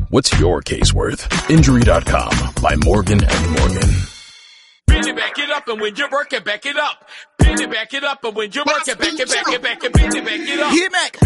What's your case worth? Injury.com by Morgan & Morgan. Really back it up, and when you're working, back it up. Really back it up, and when you're working, back it, back it, back it, really back it up. Hit Mac.